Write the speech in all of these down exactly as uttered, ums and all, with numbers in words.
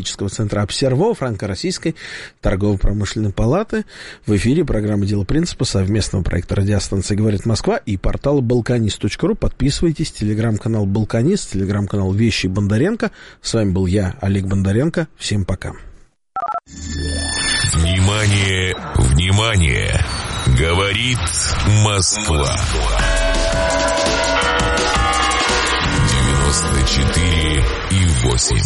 аналитического центра «Обсерво» Франко-Российской торгово-промышленной палаты. В эфире программа «Дело принципа» совместного проекта радиостанции «Говорит Москва» и портала балканист точка ру. Подписывайтесь. Телеграм-канал «Балканист», телеграм-канал «Вещи Бондаренко». С вами был я, Олег Бондаренко. Всем пока. Внимание, внимание! Говорит Москва. девяносто четыре и восемь.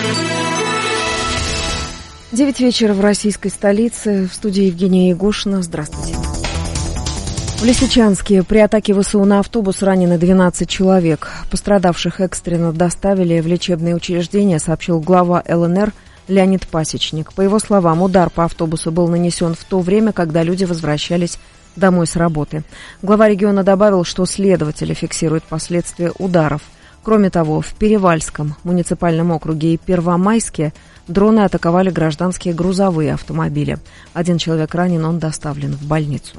Девять вечера в российской столице. В студии Евгения Егошина. Здравствуйте. В Лисичанске при атаке ВСУ на автобус ранены двенадцать человек. Пострадавших экстренно доставили в лечебные учреждения, сообщил глава ЛНР Леонид Пасечник. По его словам, удар по автобусу был нанесен в то время, когда люди возвращались домой с работы. Глава региона добавил, что следователи фиксируют последствия ударов. Кроме того, в Перевальском муниципальном округе и Первомайске дроны атаковали гражданские грузовые автомобили. Один человек ранен, он доставлен в больницу.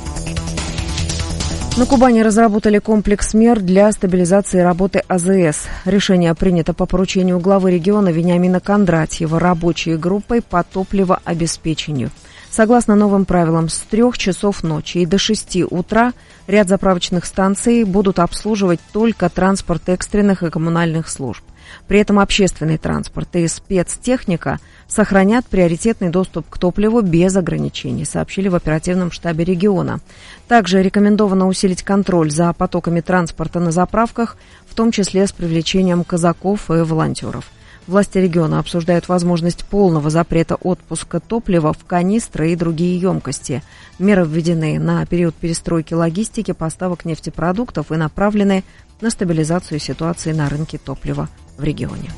На Кубани разработали комплекс мер для стабилизации работы АЗС. Решение принято по поручению главы региона Вениамина Кондратьева рабочей группой по топливообеспечению. Согласно новым правилам, с трех часов ночи и до шести утра ряд заправочных станций будут обслуживать только транспорт экстренных и коммунальных служб. При этом общественный транспорт и спецтехника сохранят приоритетный доступ к топливу без ограничений, сообщили в оперативном штабе региона. Также рекомендовано усилить контроль за потоками транспорта на заправках, в том числе с привлечением казаков и волонтеров. Власти региона обсуждают возможность полного запрета отпуска топлива в канистры и другие емкости. Меры введены на период перестройки логистики поставок нефтепродуктов и направлены на стабилизацию ситуации на рынке топлива в регионе.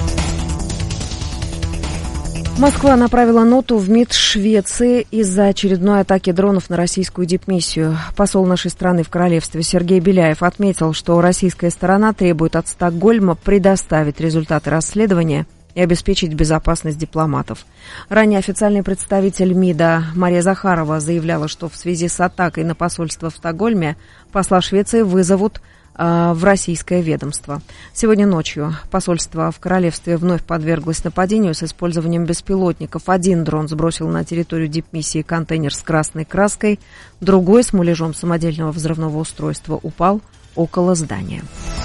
Москва направила ноту в МИД Швеции из-за очередной атаки дронов на российскую дипмиссию. Посол нашей страны в королевстве Сергей Беляев отметил, что российская сторона требует от Стокгольма предоставить результаты расследования и обеспечить безопасность дипломатов. Ранее официальный представитель МИДа Мария Захарова заявляла, что в связи с атакой на посольство в Стокгольме посла Швеции вызовут в российское ведомство. Сегодня ночью посольство в королевстве вновь подверглось нападению с использованием беспилотников. Один дрон сбросил на территорию дипмиссии контейнер с красной краской, другой с муляжом самодельного взрывного устройства упал около здания.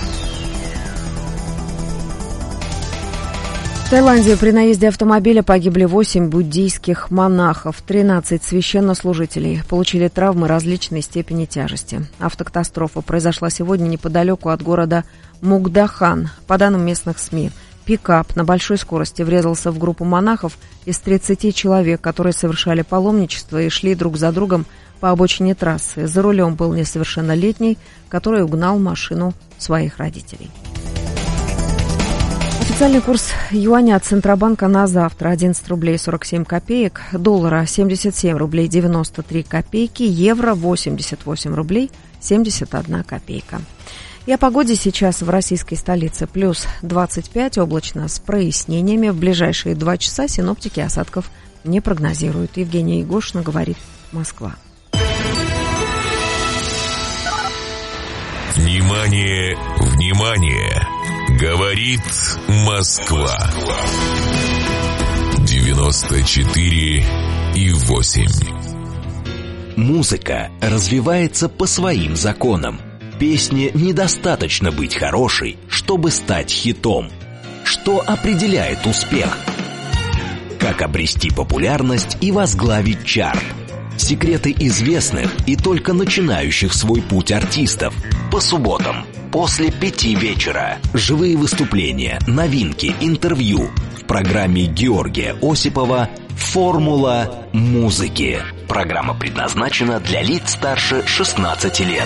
В Таиланде при наезде автомобиля погибли восемь буддийских монахов, тринадцать священнослужителей получили травмы различной степени тяжести. Автокатастрофа произошла сегодня неподалеку от города Мукдахан. По данным местных СМИ, пикап на большой скорости врезался в группу монахов из тридцати человек, которые совершали паломничество и шли друг за другом по обочине трассы. За рулем был несовершеннолетний, который угнал машину своих родителей. Официальный курс юаня от Центробанка на завтра одиннадцать рублей сорок семь копеек, доллара семьдесят семь рублей девяносто три копейки, евро восемьдесят восемь рублей семьдесят одна копейка. И о погоде сейчас в российской столице. Плюс двадцать пять, облачно с прояснениями. В ближайшие два часа синоптики осадков не прогнозируют. Евгения Егошина, говорит Москва. Внимание, внимание! Говорит Москва. девяносто четыре и восемь. Музыка развивается по своим законам. Песне недостаточно быть хорошей, чтобы стать хитом. Что определяет успех? Как обрести популярность и возглавить чарт? Секреты известных и только начинающих свой путь артистов. По субботам после пяти вечера. Живые выступления, новинки, интервью. В программе Георгия Осипова «Формула музыки». Программа предназначена для лиц старше шестнадцати лет.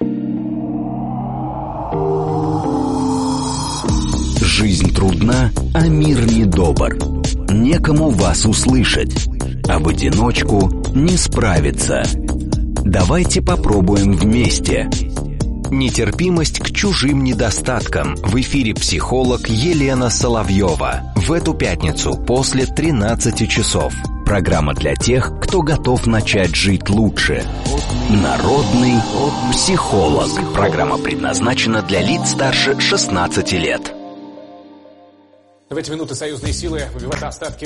Жизнь трудна, а мир недобр. Некому вас услышать, а в одиночку не справиться. Давайте попробуем вместе. Нетерпимость к чужим недостаткам. В эфире психолог Елена Соловьева. В эту пятницу после тринадцати часов. Программа для тех, кто готов начать жить лучше. Народный психолог. Программа предназначена для лиц старше шестнадцати лет. В эти минуты союзные силы выбивают остатки